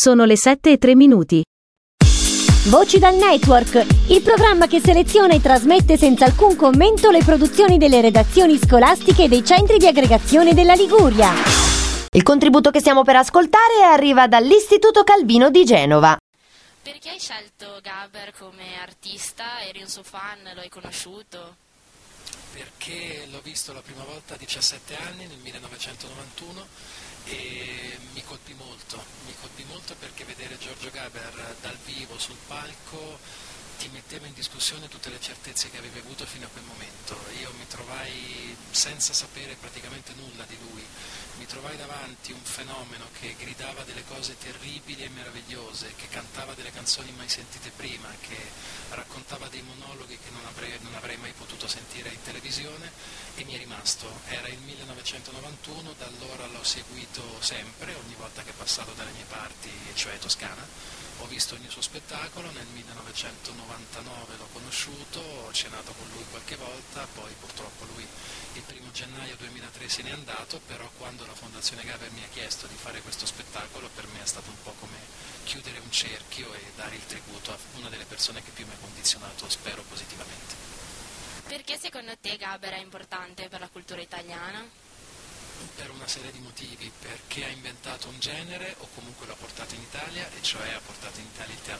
Sono le 7:03. Voci dal Network, il programma che seleziona e trasmette senza alcun commento le produzioni delle redazioni scolastiche dei centri di aggregazione della Liguria. Il contributo che stiamo per ascoltare arriva dall'Istituto Calvino di Genova. Perché hai scelto Gaber come artista? Eri un suo fan? Lo hai conosciuto? Perché l'ho visto la prima volta a 17 anni, nel 1991, e mi colpì molto perché vedere Giorgio Gaber dal vivo sul palco ti metteva in discussione tutte le certezze che avevi avuto fino a quel momento. Io mi trovai senza sapere praticamente nulla di lui, mi trovai davanti un fenomeno che gridava delle cose terribili e meravigliose, che cantava delle canzoni mai sentite prima, che raccontava dei monologhi che non avrei mai potuto sentire in televisione, e mi è rimasto. Era il 1991, da allora l'ho seguito sempre, ogni volta che è passato dalle mie parti, cioè Toscana. Ho visto ogni suo spettacolo, nel 1999 l'ho conosciuto, ho cenato con lui qualche volta, poi purtroppo lui il 1 gennaio 2003 se n'è andato, però quando la Fondazione Gaber mi ha chiesto di fare questo spettacolo, per me è stato un po' come chiudere un cerchio e dare il tributo a una delle persone che più mi ha condizionato, spero positivamente. Perché secondo te Gaber è importante per la cultura italiana? Per una serie di motivi, perché ha inventato un genere, o comunque l'ha portato in Italia, e cioè ha portato in Italia